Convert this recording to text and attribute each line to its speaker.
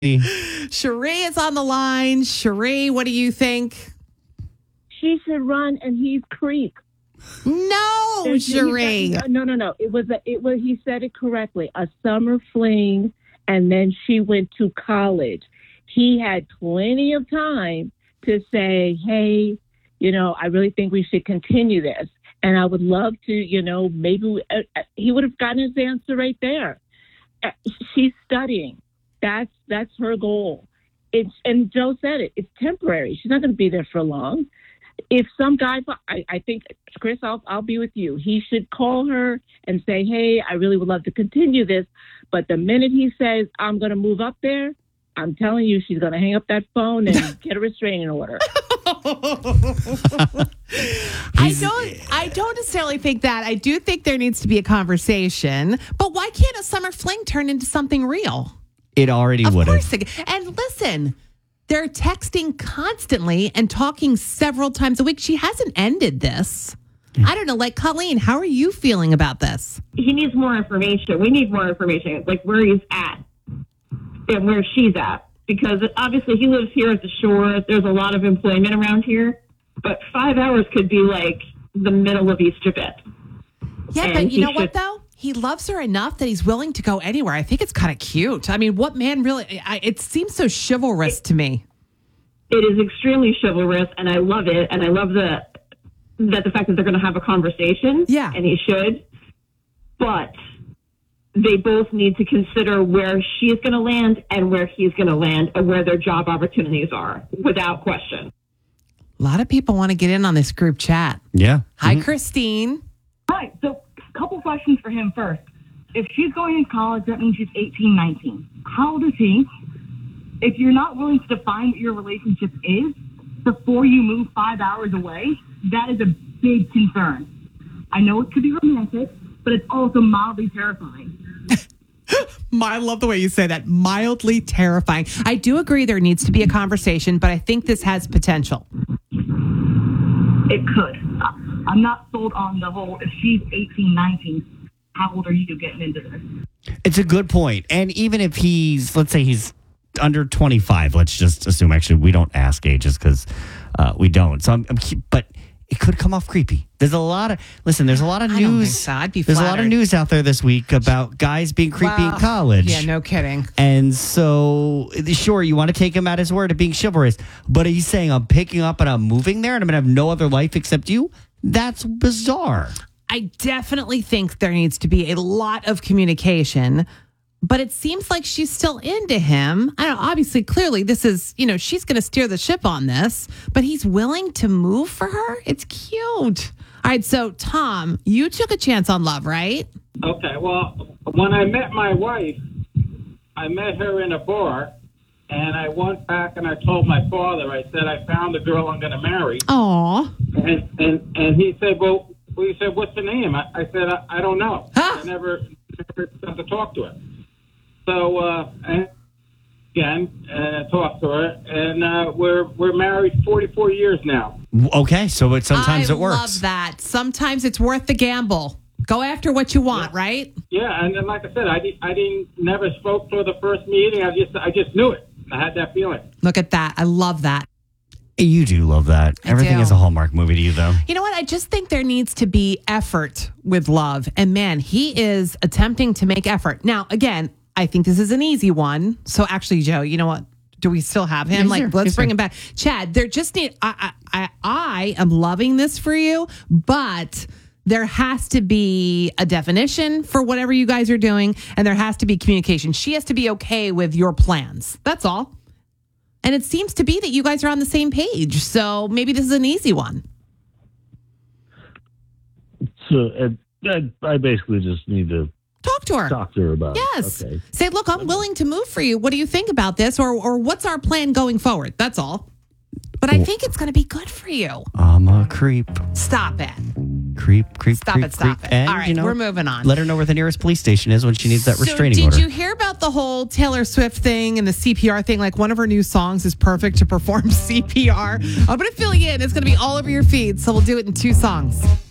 Speaker 1: Cherie is on the line. Cherie, what do you think?
Speaker 2: She should run, and he's creep.
Speaker 1: No, Cherie.
Speaker 2: No. It was. He said it correctly. A summer fling, and then she went to college. He had plenty of time to say, "Hey, I really think we should continue this." And I would love to, maybe he would have gotten his answer right there. She's studying. That's her goal. And Joe said it. It's temporary. She's not going to be there for long. If some guy, I think, Chris, I'll be with you. He should call her and say, "Hey, I really would love to continue this." But the minute he says, "I'm going to move up there," I'm telling you, she's going to hang up that phone and get a restraining order.
Speaker 1: I don't necessarily think that. I do think there needs to be a conversation. But why can't a summer fling turn into something real?
Speaker 3: It already would have.
Speaker 1: And listen, they're texting constantly and talking several times a week. She hasn't ended this. I don't know. Like, Colleen, how are you feeling about this?
Speaker 4: He needs more information. We need more information, like where he's at and where she's at. Because obviously he lives here at the shore. There's a lot of employment around here. But 5 hours could be like the middle of Easterbit.
Speaker 1: Yeah,
Speaker 4: and
Speaker 1: but you know what, though? He loves her enough that he's willing to go anywhere. I think it's kind of cute. I mean, what man really... it seems so chivalrous to me.
Speaker 4: It is extremely chivalrous, and I love it. And I love the fact that they're going to have a conversation.
Speaker 1: Yeah.
Speaker 4: And he should. But they both need to consider where she's going to land and where he's going to land and where their job opportunities are, without question.
Speaker 1: A lot of people want to get in on this group chat.
Speaker 3: Yeah.
Speaker 1: Hi, Christine.
Speaker 5: Hi. So, a couple questions for him first. If she's going to college, that means she's 18, 19. How old is he? If you're not willing to define what your relationship is before you move 5 hours away, that is a big concern. I know it could be romantic, but it's also mildly terrifying.
Speaker 1: I love the way you say that. Mildly terrifying. I do agree there needs to be a conversation, but I think this has potential.
Speaker 5: It could. I'm not sold on the whole, if she's 18, 19, how old are you getting into this?
Speaker 3: It's a good point. And even if let's say he's under 25, let's just assume, actually, we don't ask ages because we don't. So but it could come off creepy. There's a lot of news.
Speaker 1: I don't think so. I'd be
Speaker 3: There's
Speaker 1: flattered.
Speaker 3: a lot of news out there this week about guys being creepy in college.
Speaker 1: Yeah, no kidding.
Speaker 3: And so, sure, you want to take him at his word of being chivalrous, but he's saying, "I'm picking up and I'm moving there and I'm going to have no other life except you." That's bizarre.
Speaker 1: I definitely think there needs to be a lot of communication, but it seems like she's still into him. I don't know, obviously, clearly, this is, she's going to steer the ship on this, but he's willing to move for her. It's cute. All right, so Tom, you took a chance on love, right?
Speaker 6: Okay, well, when I met my wife, I met her in a bar, and I went back and I told my father, I said, I found the girl I'm going to marry.
Speaker 1: Aw.
Speaker 6: And he said, well, he said, what's her name? I said, I don't know.
Speaker 1: Huh?
Speaker 6: I never got to talk to her. So, talked to her, and we're married 44 years now.
Speaker 3: Okay, so sometimes it works.
Speaker 1: I love that. Sometimes it's worth the gamble. Go after what you want, right?
Speaker 6: Yeah, and like I said, I never spoke for the first meeting. I just knew it. I had that feeling.
Speaker 1: Look at that. I love that.
Speaker 3: You do love that. Everything
Speaker 1: do.
Speaker 3: is a Hallmark movie to you, though.
Speaker 1: You know what? I just think there needs to be effort with love. And man, he is attempting to make effort. Now, again, I think this is an easy one. So actually, Joe, you know what? Do we still have him? Let's bring him back. Chad, there just need, I am loving this for you, but there has to be a definition for whatever you guys are doing. And there has to be communication. She has to be okay with your plans. That's all. And it seems to be that you guys are on the same page. So maybe this is an easy one.
Speaker 7: So I basically just need to
Speaker 1: talk to her about
Speaker 7: it. Okay.
Speaker 1: Say, look, I'm willing to move for you. What do you think about this? Or what's our plan going forward? That's all. But I think it's going to be good for you.
Speaker 3: I'm a creep.
Speaker 1: Stop it.
Speaker 3: Creep.
Speaker 1: Stop it.
Speaker 3: And,
Speaker 1: all right, we're moving on.
Speaker 3: Let her know where the nearest police station is when she needs that restraining order.
Speaker 1: Did you hear about the whole Taylor Swift thing and the CPR thing? Like, one of her new songs is perfect to perform CPR. I'm going to fill you in. It's going to be all over your feed, so we'll do it in 2 songs.